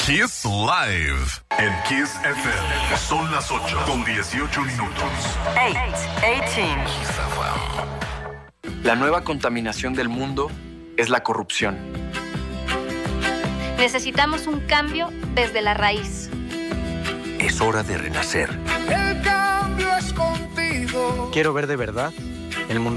Kiss Live en Kiss FM. Son las 8:18. 8:18. La nueva contaminación del mundo es la corrupción. Necesitamos un cambio desde la raíz. Es hora de renacer. El cambio es contigo. Quiero ver de verdad el mundo